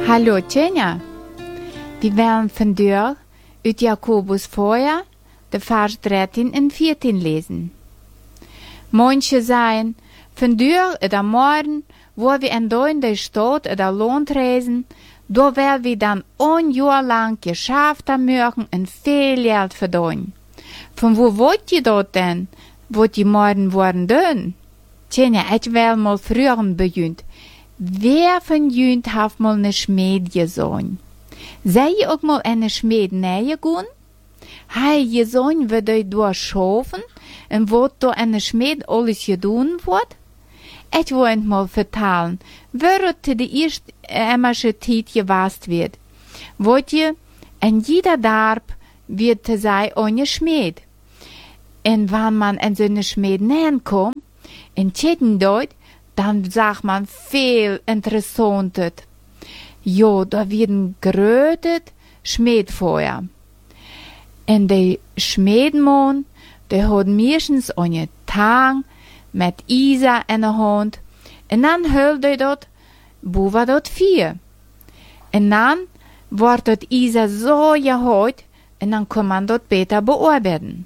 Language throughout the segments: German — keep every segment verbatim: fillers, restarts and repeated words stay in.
Hallo Tjenja, wir werden von dir uit Jakobus vorher, de Vers dreizehn en veertien lesen. Manche sagen, von dir oder morgen, wo wir in der Stadt oder Land reisen, da werden wir dann ein Jahr lang geschafft haben und viel Geld verdienen. Von wo wollt ihr dort denn, wo die morgen worden tun? Tjenja, ich will mal früher beginnen. Wer von jünt hat mal ne Schmied gesehen? Sei ihr auch mal eine Schmied näher gehen? Hei gesehen, wie die durchschaffen und wo da eine Schmied alles getan wird? Ich wollte mal vertellen, wie die erste ämmersche Zeit gewast wird. Wollt ihr, in jeder Darb wird sei eine Schmied. Und wenn man in so eine Schmied näher kommt, in Tschettendeut, dann sagt man viel Interessantes. Ja, da werden gerötet Schmiedfeuer. Und der Schmiedmann, der hat meistens eine Tang mit Isa in der Hand. Und dann hält er dort, wo war dort vier. Und dann wird dort Isa so geholt, und dann kann man dort besser bearbeiten.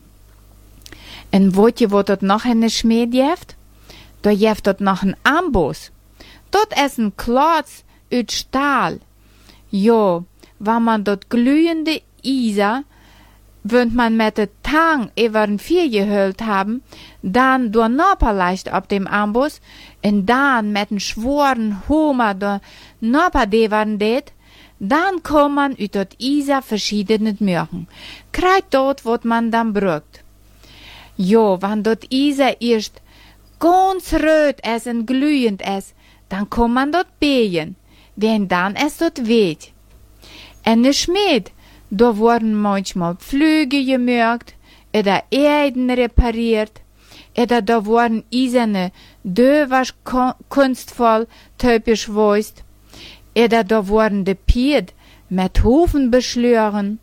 Und wollt ihr, wo dort noch eine Schmied gibt? Da gibt dort noch ein Amboss. Dort ist ein Klotz aus Stahl. Ja, wenn man dort glühende Isa, wenn man mit der Tang über ein Vier gehüllt haben, dann durch Nopper leicht auf dem Amboss und dann mit einem schworen Hummer durch Nopper devern det, dann kann man aus dort Isa verschiedene Mürchen. Kriegt dort, was man dann braucht. Ja, wenn dort Isa erst ganz rot ist und glühend ist, dann kann man dort beten, denn dann ist dort weht. Und der Schmied, da wurden manchmal Flüge gemürkt, oder Erden repariert, oder da wurden eiserne Döwasch kunstvoll typisch weist, oder da wurden de Pied mit Hufen beschlüren.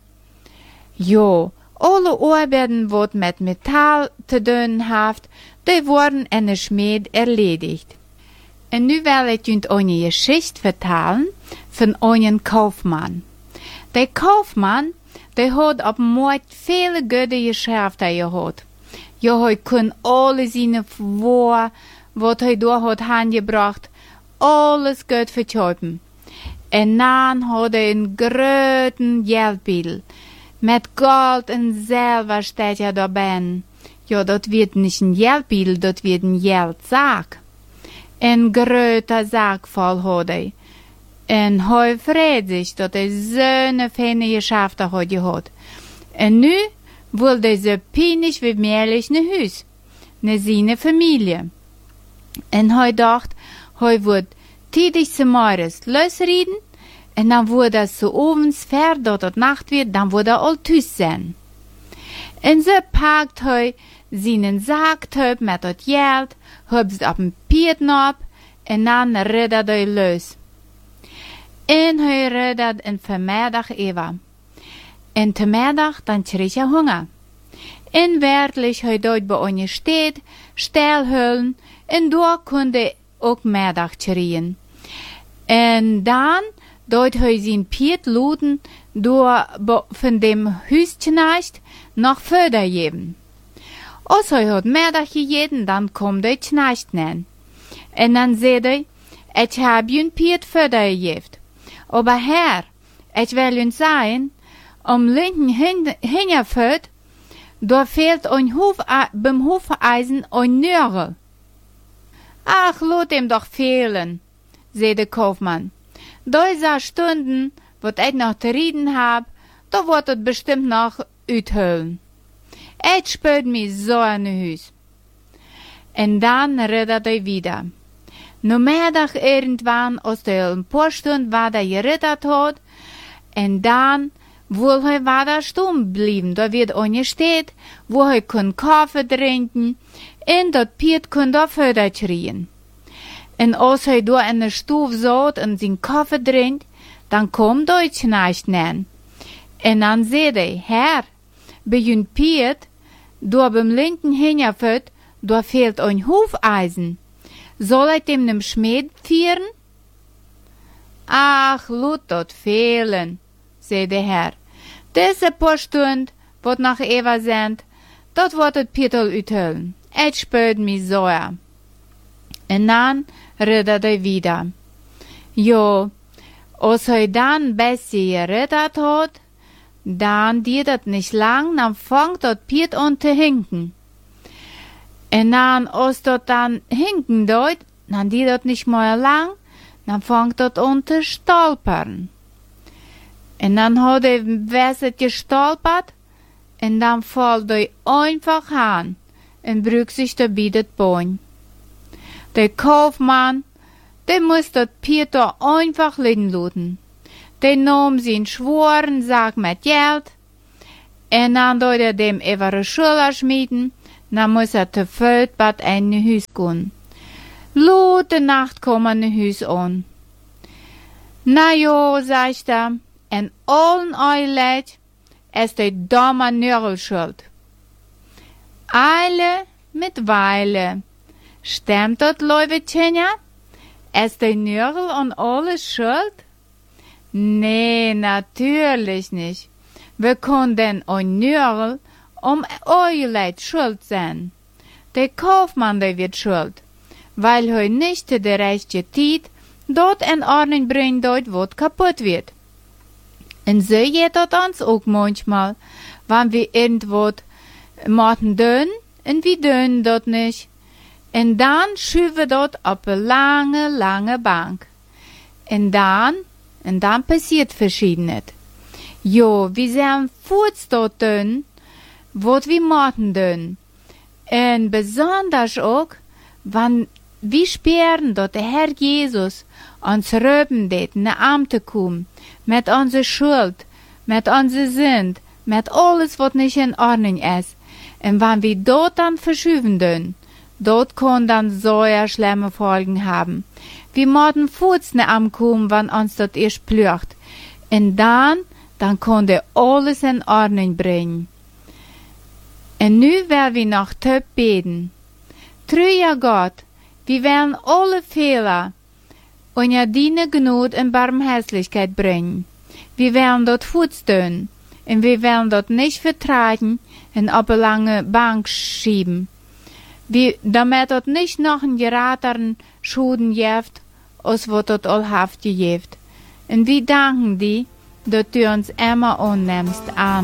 Jo, alle Arbeiten, wat mit Metall zu tun haft, die wurden in der Schmied erledigt. Und nu will ich euch eine Geschichte vertellen von einem Kaufmann. Der Kaufmann, der hat auf dem Markt viele gute Geschäfte gehabt. Ja, er kann alle seine Waren, was er da hat angebracht, alles gut verkaufen. Und dann hat er einen großen Geldbeutel. Mit Gold und Silber steht ja dabei. Ja, das wird nicht ein Geldbeutel, das wird ein Geldsack. Ein großer Sack voll hat er. Und er freut sich, dass er so eine feine Geschäfte hat gehabt. Und nu will er so peinlich wie möglich ein Haus, ne seine Familie. Und er dacht, er wird tätig zum Morgens losreden, und dann wird er so abends fährt, dass es Nacht wird, dann wird er all Haus sein. Und so packt er seinen Sack mit das Geld, hebt es auf den Pieten ab, und dann redet er los. Und er redet in Vermiddag Eva. En te middag dan kreeg hij Hunger. En werkelijk hij dort bei einer steht, stilhüllen, en dort konnte auch Mittag schreien. En dan dort hij sein Piet luden, door von dem Hüstchen noch Föder geben. Als hij hat Mittag gegeben, dann kommt der Knecht nen. En dann sagt er, ich hab ihn Piet Föder gegeben. Aber Herr, ich will uns sagen, am linken Hinterfuß, da fehlt ein Huf, beim Hufeisen ein Nörgel. Ach, lot ihm doch fehlen, sagt der Kaufmann. Diese Stunden, wat ich noch zu reden hab, da wird es bestimmt noch uithüllen. Ich spürt mich so an Hüs. Und dann redet er wieder. No Mittag irgendwann, aus der ein paar Stunden war der gerettet hat, und dann wohl er war da stumm blieben, da wird eine steht, wo er kann Kaffee trinken, und dort Piet kann da Föder schreien. Und als er da in der Stube saß und seinen Kaffee trinkt, dann kommt Deutsch nicht nen. Und dann sagt er, Herr, bei jün Piet, da beim linken Hinterfuß, da fehlt ein Hufeisen. Soll ich dem nem Schmied führen? Ach, lut dort fehlen, zei de Herr. Diese paar Stunden, wat nach Eva sind, dort wordt het Pietel uithullen. Et spürt mi soja. En dan redet hij wieder. Jo, als hij dan bessie geredet hat, dann diert het nicht lang, dann fangt dat Piet an te hinken. En dan, als dat dan hinken doet, dan diert dat nicht mehr lang, dann fangt dat an te stolpern. En dan hat hij wesset gestolpert, en dan valt hij einfach aan, en brügt sich dabei dat Bein. Der Kaufmann, der muss dat Pieter einfach liegen lassen. Der nahm sein schworen Sack mit Geld, en dann deut er dem evere Schüler schmieden, dann muss er te veld bad in huis gaan. Lot de Nacht kommen in huis an. Na jo, sagt er, en allen eilet, ist der Dame Nörrel schuld. Eile mit Weile. Stimmt dat, Leuwetjenja? Ist der Nörrel an alles schuld? Nee, natürlich nicht. Wir können denn ein Nörrel um euer schuld sein. Der Kaufmann, der wird schuld, weil er nicht der rechte Zeit dort in Ordnung bringt, dort wo kaputt wird. Und so geht das uns auch manchmal, wenn wir irgendwo machen dünn, und wir dünn dort nicht. Und dann schüben wir dort auf eine lange, lange Bank. Und dann, und dann passiert Verschiedenes. Jo, wir sind Fuß dort dünn, wo wir machen dünn. Und besonders auch, wenn wir spüren, dass der Herr Jesus uns rüben det, in der Amte kommt, mit unserer Schuld, mit unserer Sünd, mit alles, was nicht in Ordnung ist. Und wenn wir dort dann verschieben dünn, dort kann dann so schlimme Folgen haben. Wir müssen Fuß ne ankommen, wenn uns das erst plücht. Und dann, dann kann der alles in Ordnung bringen. Und nu werden wir noch töp beten. Treuer Gott, wir werden alle Fehler und ja deine Gnade und Barmherzigkeit bringen. Wir werden dort Fuß tun und wir werden dort nicht vertragen und auf eine lange Bank schieben. Wir, damit dort nicht noch einen gerateren Schuden gibt, als was dort allhaft gibt. Und wir danken dir, dass du uns immer annimmst. Amen.